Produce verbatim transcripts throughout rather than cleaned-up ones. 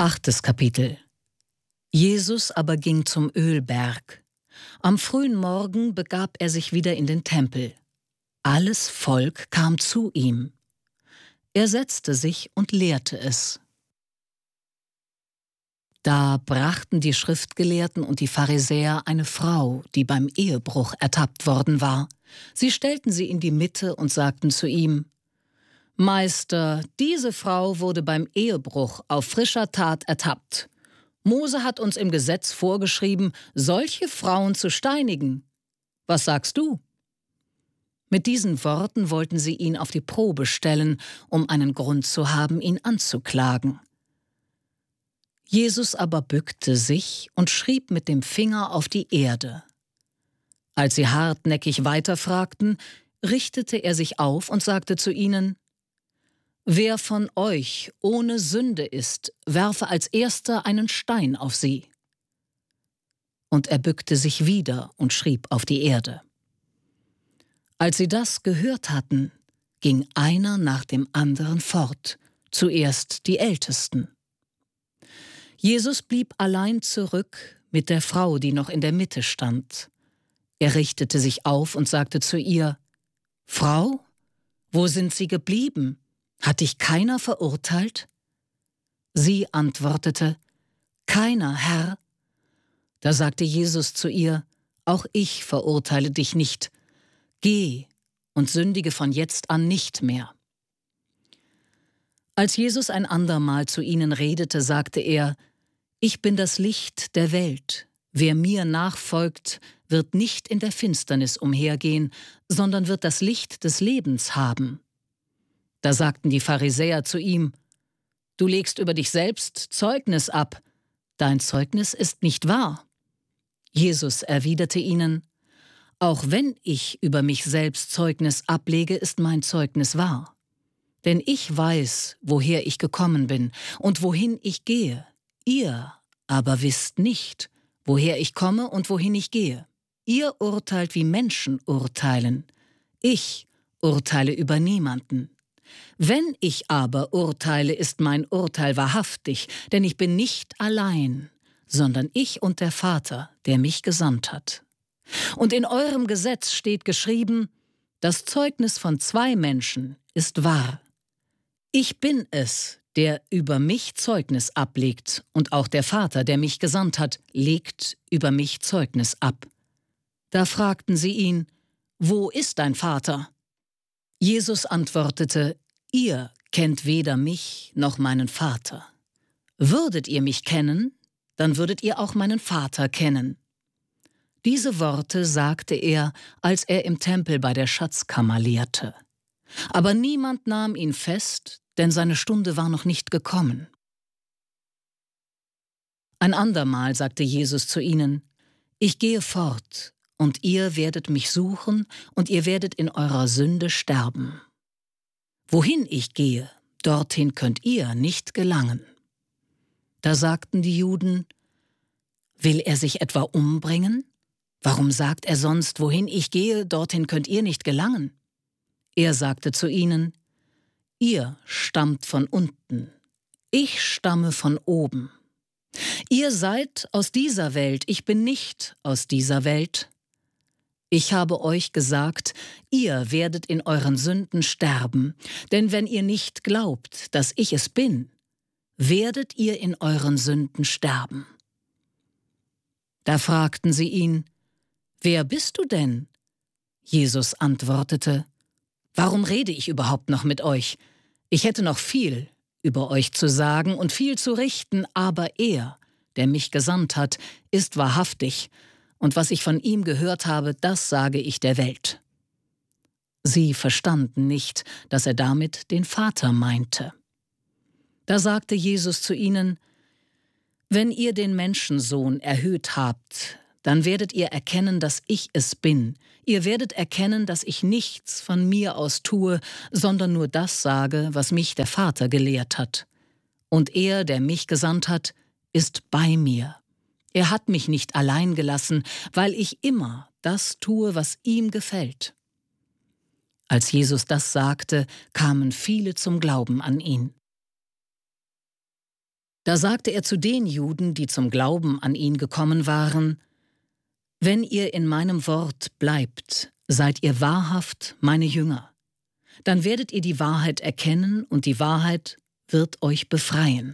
Achtes Kapitel. Jesus aber ging zum Ölberg. Am frühen Morgen begab er sich wieder in den Tempel. Alles Volk kam zu ihm. Er setzte sich und lehrte es. Da brachten die Schriftgelehrten und die Pharisäer eine Frau, die beim Ehebruch ertappt worden war. Sie stellten sie in die Mitte und sagten zu ihm: Meister, diese Frau wurde beim Ehebruch auf frischer Tat ertappt. Mose hat uns im Gesetz vorgeschrieben, solche Frauen zu steinigen. Was sagst du? Mit diesen Worten wollten sie ihn auf die Probe stellen, um einen Grund zu haben, ihn anzuklagen. Jesus aber bückte sich und schrieb mit dem Finger auf die Erde. Als sie hartnäckig weiterfragten, richtete er sich auf und sagte zu ihnen: Wer von euch ohne Sünde ist, werfe als erster einen Stein auf sie. Und er bückte sich wieder und schrieb auf die Erde. Als sie das gehört hatten, ging einer nach dem anderen fort, zuerst die Ältesten. Jesus blieb allein zurück mit der Frau, die noch in der Mitte stand. Er richtete sich auf und sagte zu ihr: Frau, wo sind Sie geblieben? Hat dich keiner verurteilt? Sie antwortete: Keiner, Herr. Da sagte Jesus zu ihr: Auch ich verurteile dich nicht. Geh und sündige von jetzt an nicht mehr. Als Jesus ein andermal zu ihnen redete, sagte er: Ich bin das Licht der Welt. Wer mir nachfolgt, wird nicht in der Finsternis umhergehen, sondern wird das Licht des Lebens haben. Da sagten die Pharisäer zu ihm: Du legst über dich selbst Zeugnis ab. Dein Zeugnis ist nicht wahr. Jesus erwiderte ihnen: Auch wenn ich über mich selbst Zeugnis ablege, ist mein Zeugnis wahr. Denn ich weiß, woher ich gekommen bin und wohin ich gehe. Ihr aber wisst nicht, woher ich komme und wohin ich gehe. Ihr urteilt, wie Menschen urteilen. Ich urteile über niemanden. Wenn ich aber urteile, ist mein Urteil wahrhaftig, denn ich bin nicht allein, sondern ich und der Vater, der mich gesandt hat. Und in eurem Gesetz steht geschrieben: Das Zeugnis von zwei Menschen ist wahr. Ich bin es, der über mich Zeugnis ablegt, und auch der Vater, der mich gesandt hat, legt über mich Zeugnis ab. Da fragten sie ihn: Wo ist dein Vater? Jesus antwortete: Ihr kennt weder mich noch meinen Vater. Würdet ihr mich kennen, dann würdet ihr auch meinen Vater kennen. Diese Worte sagte er, als er im Tempel bei der Schatzkammer lehrte. Aber niemand nahm ihn fest, denn seine Stunde war noch nicht gekommen. Ein andermal sagte Jesus zu ihnen: Ich gehe fort, und ihr werdet mich suchen, und ihr werdet in eurer Sünde sterben. Wohin ich gehe, dorthin könnt ihr nicht gelangen. Da sagten die Juden: Will er sich etwa umbringen? Warum sagt er sonst: Wohin ich gehe, dorthin könnt ihr nicht gelangen? Er sagte zu ihnen: Ihr stammt von unten, ich stamme von oben. Ihr seid aus dieser Welt, ich bin nicht aus dieser Welt. Ich habe euch gesagt, ihr werdet in euren Sünden sterben, denn wenn ihr nicht glaubt, dass ich es bin, werdet ihr in euren Sünden sterben. Da fragten sie ihn: Wer bist du denn? Jesus antwortete: Warum rede ich überhaupt noch mit euch? Ich hätte noch viel über euch zu sagen und viel zu richten, aber er, der mich gesandt hat, ist wahrhaftig, und was ich von ihm gehört habe, das sage ich der Welt. Sie verstanden nicht, dass er damit den Vater meinte. Da sagte Jesus zu ihnen: Wenn ihr den Menschensohn erhöht habt, dann werdet ihr erkennen, dass ich es bin. Ihr werdet erkennen, dass ich nichts von mir aus tue, sondern nur das sage, was mich der Vater gelehrt hat. Und er, der mich gesandt hat, ist bei mir. Er hat mich nicht allein gelassen, weil ich immer das tue, was ihm gefällt. Als Jesus das sagte, kamen viele zum Glauben an ihn. Da sagte er zu den Juden, die zum Glauben an ihn gekommen waren: Wenn ihr in meinem Wort bleibt, seid ihr wahrhaft meine Jünger. Dann werdet ihr die Wahrheit erkennen, und die Wahrheit wird euch befreien.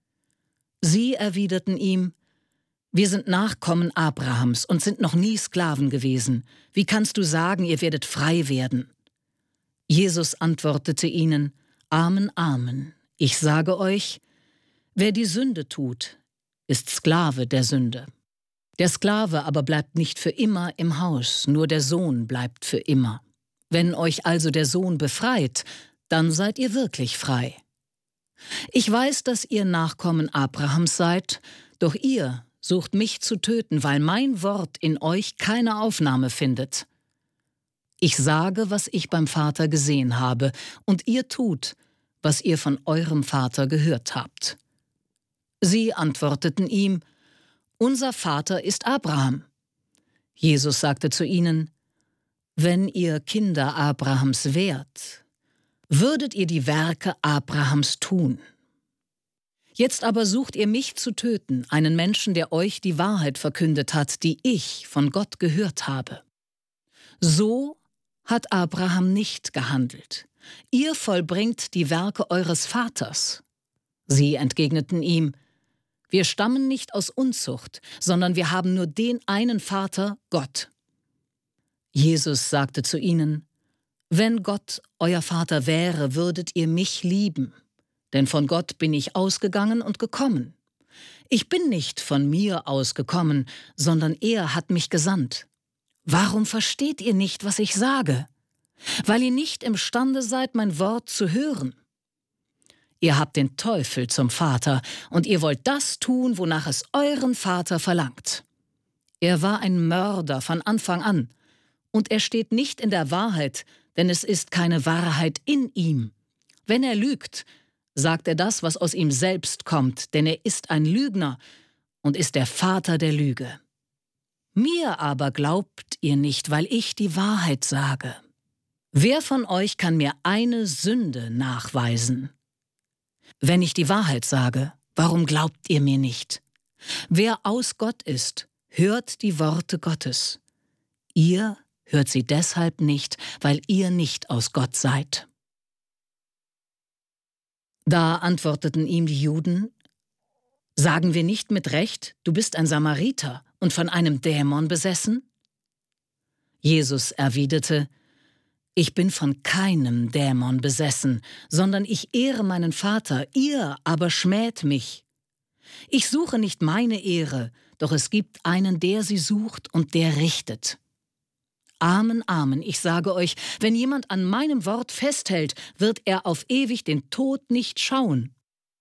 Sie erwiderten ihm: Wir sind Nachkommen Abrahams und sind noch nie Sklaven gewesen. Wie kannst du sagen, ihr werdet frei werden? Jesus antwortete ihnen: Amen, Amen. Ich sage euch, wer die Sünde tut, ist Sklave der Sünde. Der Sklave aber bleibt nicht für immer im Haus, nur der Sohn bleibt für immer. Wenn euch also der Sohn befreit, dann seid ihr wirklich frei. Ich weiß, dass ihr Nachkommen Abrahams seid, doch ihr sucht mich zu töten, weil mein Wort in euch keine Aufnahme findet. Ich sage, was ich beim Vater gesehen habe, und ihr tut, was ihr von eurem Vater gehört habt. Sie antworteten ihm: Unser Vater ist Abraham. Jesus sagte zu ihnen: Wenn ihr Kinder Abrahams wärt, würdet ihr die Werke Abrahams tun. Jetzt aber sucht ihr mich zu töten, einen Menschen, der euch die Wahrheit verkündet hat, die ich von Gott gehört habe. So hat Abraham nicht gehandelt. Ihr vollbringt die Werke eures Vaters. Sie entgegneten ihm: Wir stammen nicht aus Unzucht, sondern wir haben nur den einen Vater, Gott. Jesus sagte zu ihnen: Wenn Gott euer Vater wäre, würdet ihr mich lieben, denn von Gott bin ich ausgegangen und gekommen. Ich bin nicht von mir ausgekommen, sondern er hat mich gesandt. Warum versteht ihr nicht, was ich sage? Weil ihr nicht imstande seid, mein Wort zu hören. Ihr habt den Teufel zum Vater, und ihr wollt das tun, wonach es euren Vater verlangt. Er war ein Mörder von Anfang an, und er steht nicht in der Wahrheit, denn es ist keine Wahrheit in ihm. Wenn er lügt, sagt er das, was aus ihm selbst kommt, denn er ist ein Lügner und ist der Vater der Lüge. Mir aber glaubt ihr nicht, weil ich die Wahrheit sage. Wer von euch kann mir eine Sünde nachweisen? Wenn ich die Wahrheit sage, warum glaubt ihr mir nicht? Wer aus Gott ist, hört die Worte Gottes. Ihr hört sie deshalb nicht, weil ihr nicht aus Gott seid. Da antworteten ihm die Juden: Sagen wir nicht mit Recht, du bist ein Samariter und von einem Dämon besessen? Jesus erwiderte: Ich bin von keinem Dämon besessen, sondern ich ehre meinen Vater, ihr aber schmäht mich. Ich suche nicht meine Ehre, doch es gibt einen, der sie sucht und der richtet. Amen, Amen, ich sage euch, wenn jemand an meinem Wort festhält, wird er auf ewig den Tod nicht schauen.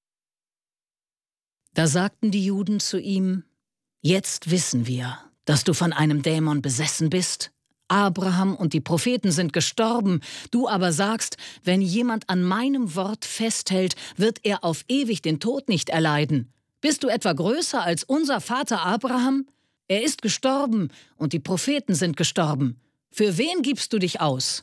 Da sagten die Juden zu ihm: Jetzt wissen wir, dass du von einem Dämon besessen bist. Abraham und die Propheten sind gestorben, du aber sagst, wenn jemand an meinem Wort festhält, wird er auf ewig den Tod nicht erleiden. Bist du etwa größer als unser Vater Abraham? Er ist gestorben und die Propheten sind gestorben. Für wen gibst du dich aus?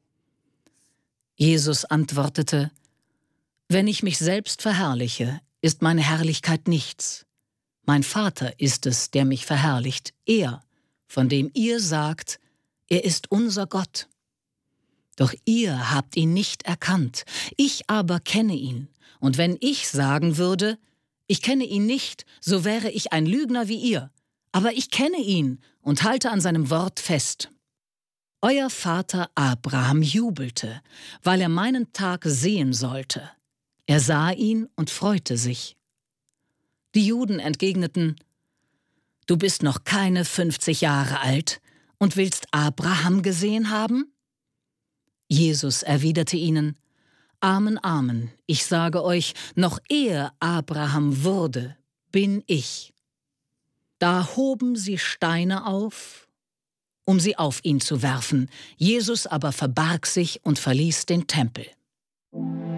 Jesus antwortete: Wenn ich mich selbst verherrliche, ist meine Herrlichkeit nichts. Mein Vater ist es, der mich verherrlicht, er, von dem ihr sagt, er ist unser Gott. Doch ihr habt ihn nicht erkannt, ich aber kenne ihn. Und wenn ich sagen würde, ich kenne ihn nicht, so wäre ich ein Lügner wie ihr. Aber ich kenne ihn und halte an seinem Wort fest. Euer Vater Abraham jubelte, weil er meinen Tag sehen sollte. Er sah ihn und freute sich. Die Juden entgegneten: Du bist noch keine fünfzig Jahre alt und willst Abraham gesehen haben? Jesus erwiderte ihnen: Amen, Amen, ich sage euch, noch ehe Abraham wurde, bin ich. Da hoben sie Steine auf, um sie auf ihn zu werfen. Jesus aber verbarg sich und verließ den Tempel.